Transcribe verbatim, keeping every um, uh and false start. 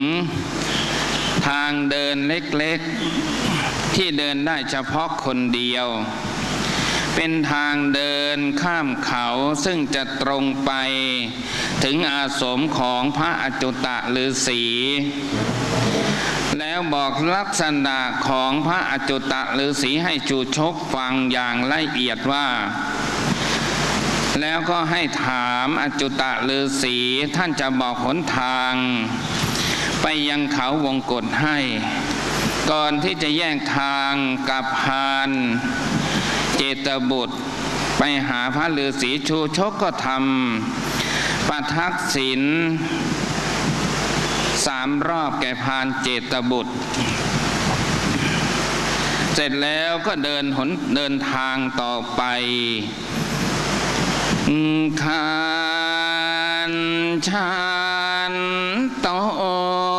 ทางเดินเล็กๆที่เดินได้เฉพาะคนเดียวเป็นทางเดินข้ามเขาซึ่งจะตรงไปถึงอาสมของพระอจุตฤาษีแล้วบอกลักษณะของพระอจุตฤาษีให้จูชกฟังอย่างละเอียดว่าแล้วก็ให้ถามอจุตฤาษีท่านจะบอกหนทางไปยังเขาวงกฏให้ก่อนที่จะแยกทางกับพานเจตบุตรไปหาพระฤาษีชูชกก็ทำประทักษิณสามรอบแก่พานเจตบุตรเสร็จแล้วก็เดินหนเดินทางต่อไปขันชันโต